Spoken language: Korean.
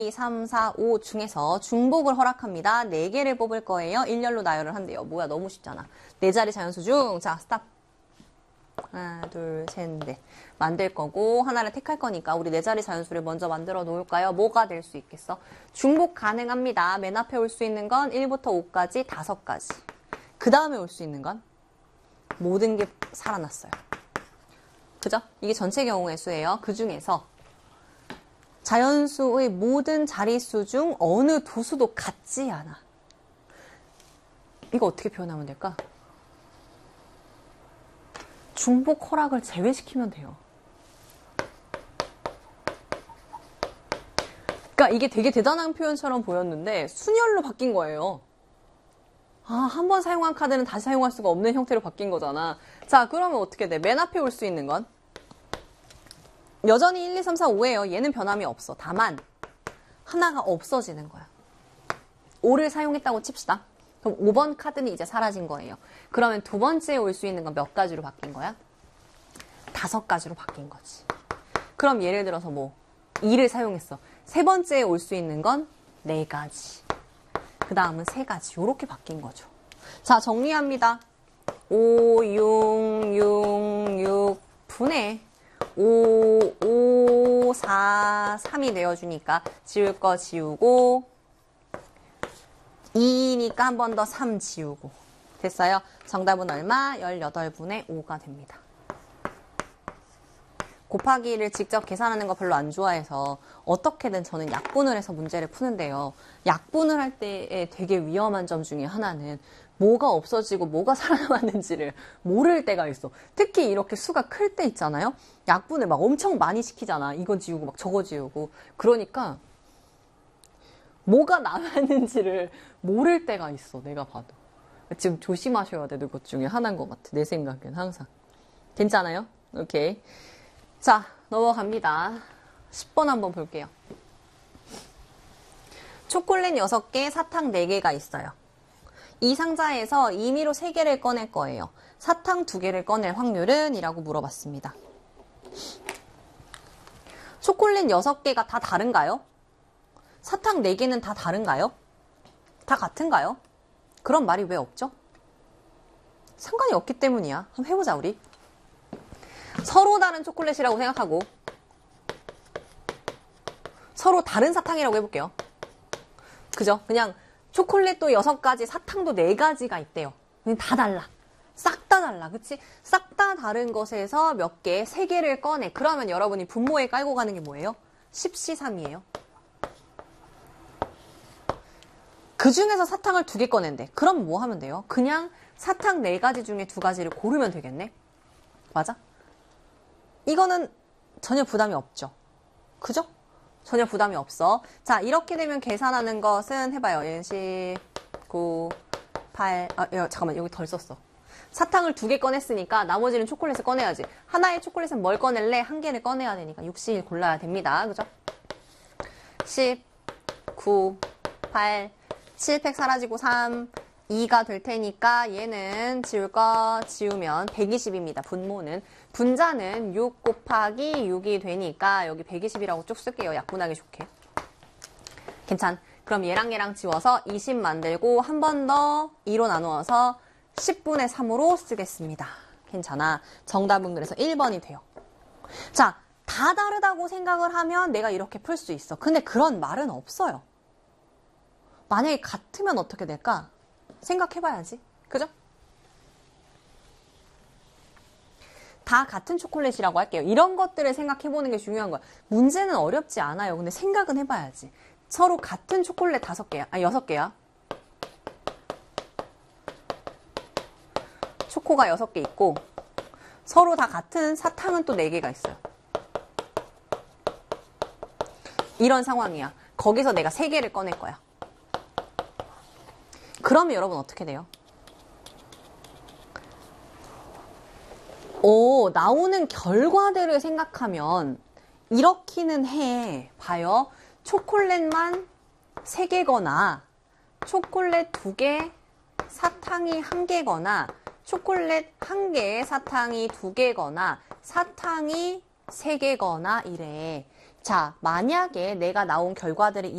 2, 3, 4, 5 중에서 중복을 허락합니다. 4개를 뽑을 거예요. 일렬로 나열을 한대요. 뭐야, 너무 쉽잖아. 4자리 자연수 중, 자, 스탑. 하나, 둘, 셋, 넷. 만들 거고, 하나를 택할 거니까 우리 4자리 자연수를 먼저 만들어 놓을까요? 뭐가 될 수 있겠어? 중복 가능합니다. 맨 앞에 올 수 있는 건 1부터 5까지 5가지. 그 다음에 올 수 있는 건 모든 게 살아났어요. 그죠? 이게 전체 경우의 수예요. 그 중에서 자연수의 모든 자릿수 중 어느 도수도 같지 않아. 이거 어떻게 표현하면 될까? 중복 허락을 제외시키면 돼요. 그러니까 이게 되게 대단한 표현처럼 보였는데 순열로 바뀐 거예요. 아, 한 번 사용한 카드는 다시 사용할 수가 없는 형태로 바뀐 거잖아. 자, 그러면 어떻게 돼? 맨 앞에 올 수 있는 건? 여전히 1, 2, 3, 4, 5예요. 얘는 변함이 없어. 다만 하나가 없어지는 거야. 5를 사용했다고 칩시다. 그럼 5번 카드는 이제 사라진 거예요. 그러면 두 번째에 올 수 있는 건 몇 가지로 바뀐 거야? 5가지로 바뀐 거지. 그럼 예를 들어서 뭐 2를 사용했어. 세 번째에 올 수 있는 건 4가지. 그 다음은 3가지. 이렇게 바뀐 거죠. 자, 정리합니다. 5, 6, 6, 6 분의 5, 5, 4, 3이 되어주니까 지울 거 지우고 2니까 한 번 더 3 지우고 됐어요? 정답은 얼마? 18분의 5가 됩니다. 곱하기를 직접 계산하는 거 별로 안 좋아해서 어떻게든 저는 약분을 해서 문제를 푸는데요. 약분을 할 때에 되게 위험한 점 중에 하나는 뭐가 없어지고 뭐가 살아남았는지를 모를 때가 있어. 특히 이렇게 수가 클 때 있잖아요. 약분을 막 엄청 많이 시키잖아. 이거 지우고 막 저거 지우고. 그러니까 뭐가 남았는지를 모를 때가 있어. 내가 봐도. 지금 조심하셔야 되는 것 중에 하나인 것 같아. 내 생각엔 항상. 괜찮아요? 오케이. 자, 넘어갑니다. 10번 한번 볼게요. 초콜릿 6개, 사탕 4개가 있어요. 이 상자에서 임의로 3개를 꺼낼 거예요. 사탕 2개를 꺼낼 확률은? 이라고 물어봤습니다. 초콜릿 6개가 다 다른가요? 사탕 4개는 다 다른가요? 다 같은가요? 그런 말이 왜 없죠? 상관이 없기 때문이야. 한번 해보자, 우리. 서로 다른 초콜릿이라고 생각하고 서로 다른 사탕이라고 해볼게요. 그죠? 그냥 초콜릿도 6가지, 사탕도 4가지가 있대요. 그냥 다 달라. 싹 다 달라. 그치? 싹 다 다른 것에서 몇 개, 3개를 꺼내. 그러면 여러분이 분모에 깔고 가는 게 뭐예요? 10C3이에요. 그 중에서 사탕을 2개 꺼낸대. 그럼 뭐 하면 돼요? 그냥 사탕 4가지 중에 2가지를 고르면 되겠네? 맞아? 이거는 전혀 부담이 없죠. 그죠? 전혀 부담이 없어. 자, 이렇게 되면 계산하는 것은 해봐요. 10, 9, 8, 잠깐만, 여기 덜 썼어. 사탕을 2개 꺼냈으니까 나머지는 초콜릿을 꺼내야지. 하나의 초콜릿은 뭘 꺼낼래? 1개를 꺼내야 되니까 61 골라야 됩니다. 그죠? 10, 9, 8, 7팩 사라지고 3, 2가 될 테니까 얘는 지울 거 지우면 120입니다. 분모는. 분자는 6 곱하기 6이 되니까 여기 120이라고 쭉 쓸게요. 약분하기 좋게. 괜찮. 그럼 얘랑 지워서 20 만들고 한 번 더 2로 나누어서 10분의 3으로 쓰겠습니다. 괜찮아. 정답은 그래서 1번이 돼요. 자, 다 다르다고 생각을 하면 내가 이렇게 풀 수 있어. 근데 그런 말은 없어요. 만약에 같으면 어떻게 될까? 생각해봐야지. 그죠? 다 같은 초콜릿이라고 할게요. 이런 것들을 생각해보는 게 중요한 거야. 문제는 어렵지 않아요. 근데 생각은 해봐야지. 서로 같은 초콜릿 5개야. 6개야. 초코가 6개 있고 서로 다 같은 사탕은 또 4개가 있어요. 이런 상황이야. 거기서 내가 3개를 꺼낼 거야. 그러면 여러분 어떻게 돼요? 나오는 결과들을 생각하면 이렇기는 해. 봐요. 초콜릿만 3개거나 초콜릿 2개, 사탕이 1개거나 초콜릿 1개에 사탕이 2개거나 사탕이 3개거나 이래. 자, 만약에 내가 나온 결과들이